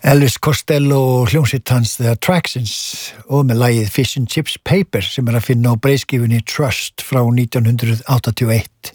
Elvis Costello og hljómsveit hans The Attractions og með lagið Fish and Chips Paper sem að finna á breiðskífunni Trust frá 1981.